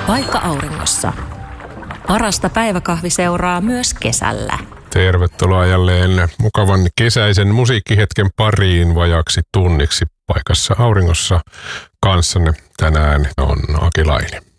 Paikka auringossa. Parasta päiväkahviseuraa myös kesällä. Tervetuloa jälleen mukavan kesäisen musiikkihetken pariin vajaksi tunniksi Paikassa auringossa kanssanne. Tänään on Aki Laine.